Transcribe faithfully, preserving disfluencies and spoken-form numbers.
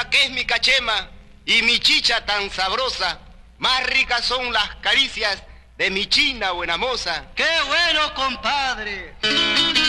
linda que es mi cachema y mi chicha tan sabrosa, más ricas son las caricias de mi china buena moza. ¡Qué bueno, compadre!